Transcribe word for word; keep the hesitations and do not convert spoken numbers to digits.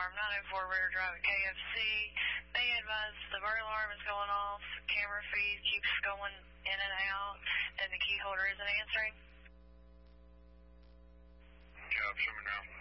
alarm, nine oh four Ritter Drive at K F C. They advise the burn alarm is going off, camera feed keeps going in and out, and the key holder isn't answering. Yeah, show me now.